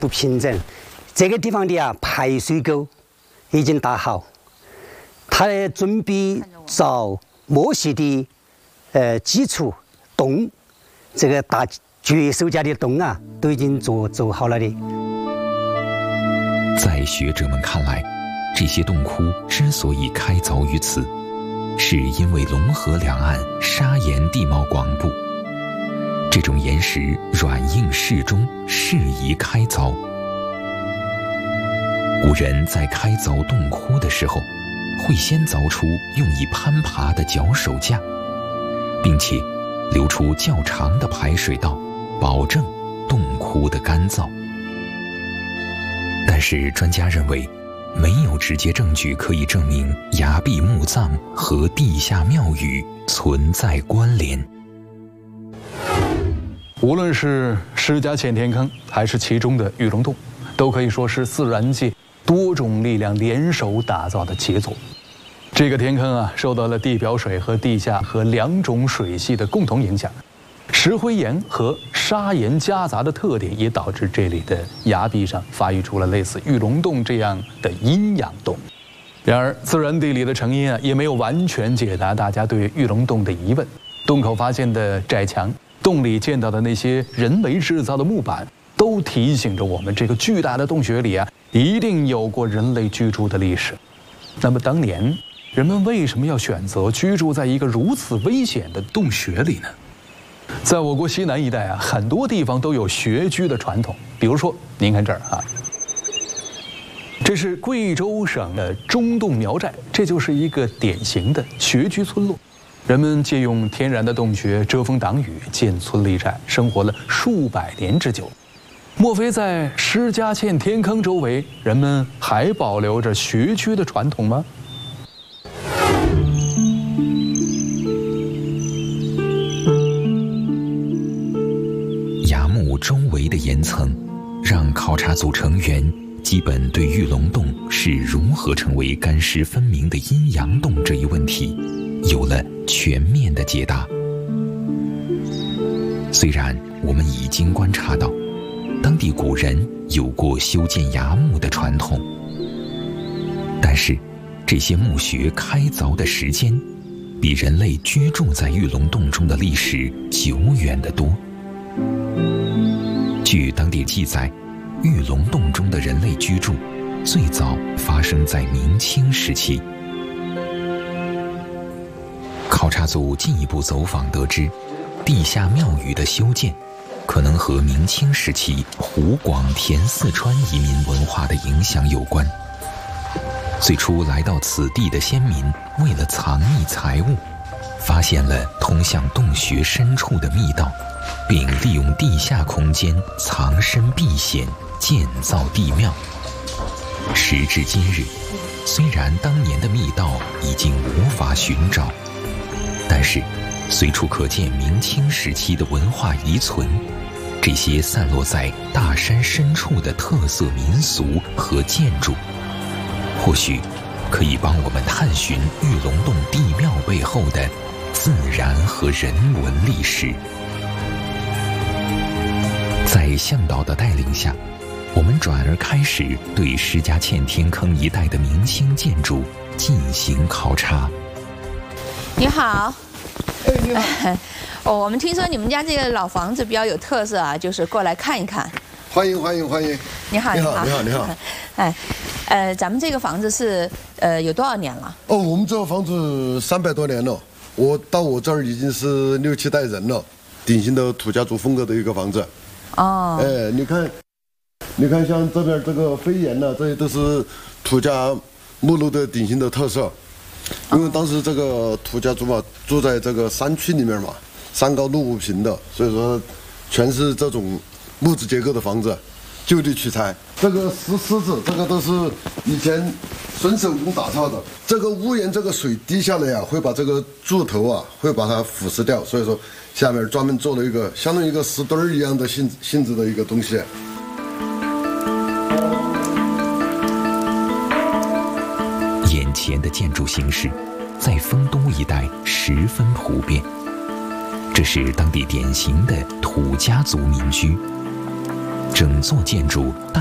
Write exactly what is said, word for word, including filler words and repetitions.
不平整。这个地方的啊排水沟已经打好，他准备找磨石的呃基础洞，这个打脚手架的洞啊都已经做做好了的。 在学者们看来，这些洞窟之所以开凿于此，是因为龙河两岸砂岩地貌广布，这种岩石软硬适中，适宜开凿。古人在开凿洞窟的时候，会先凿出用以攀爬的脚手架，并且留出较长的排水道，保证洞窟的干燥。但是专家认为，没有直接证据可以证明崖壁墓葬和地下庙宇存在关联。 无论是施家堑天坑，还是其中的玉龙洞，都可以说是自然界多种力量联手打造的杰作。这个天坑啊，受到了地表水和地下和两种水系的共同影响，石灰岩和砂岩夹杂的特点，也导致这里的崖壁上发育出了类似玉龙洞这样的阴阳洞。然而，自然地理的成因啊，也没有完全解答大家对玉龙洞的疑问。洞口发现的窄墙，洞里见到的那些人为制造的木板，都提醒着我们，这个巨大的洞穴里啊，一定有过人类居住的历史。那么当年人们为什么要选择居住在一个如此危险的洞穴里呢？在我国西南一带啊，很多地方都有穴居的传统。比如说，您看这儿啊，这是贵州省的中洞苗寨，这就是一个典型的穴居村落。人们借用天然的洞穴遮风挡雨，建村立寨，生活了数百年之久。莫非在施家堑天坑周围，人们还保留着穴居的传统吗？ 崖墓周围的岩层，让考察组成员基本对玉龙洞是如何成为干湿分明的阴阳洞这一问题有了全面的解答。虽然我们已经观察到当地古人有过修建崖墓的传统，但是这些墓穴开凿的时间比人类居住在玉龙洞中的历史久远得多。据当地记载，玉龙洞中的人类居住最早发生在明清时期。考察组进一步走访得知，地下庙宇的修建可能和明清时期湖广填四川移民文化的影响有关。最初来到此地的先民为了藏匿财物，发现了通向洞穴深处的密道，并利用地下空间藏身避险，建造地庙。时至今日，虽然当年的密道已经无法寻找，但是随处可见明清时期的文化遗存。这些散落在大山深处的特色民俗和建筑，或许可以帮我们探寻玉龙洞地庙背后的自然和人文历史。在向导的带领下，我们转而开始对施家堑天坑一带的明清建筑进行考察。 你好。 哎，你好。 哦，我们听说你们家这个老房子比较有特色啊，就是过来看一看。 欢迎欢迎欢迎。 你好， 你好，你好，你好。 哎，呃，咱们这个房子是呃有多少年了？ 哦，我们这个房子三百多年了，我到我这儿已经是六七代人了，典型的土家族风格的一个房子。 哦。 哎，你看，你看像这边这个飞檐呢，这些都是土家木楼的典型的特色。因为当时这个土家族嘛，住在这个山区里面嘛。山高路不平的，所以说全是这种木质结构的房子，就地取材。这个石狮子，这个都是以前纯手工打造的。这个屋檐这个水滴下来啊，会把这个柱头啊，会把它腐蚀掉。所以说下面专门做了一个相当于一个石墩儿一样的性性质的一个东西。 眼前的建筑形式，在丰都一带十分普遍。这是当地典型的土家族民居， 整座建筑大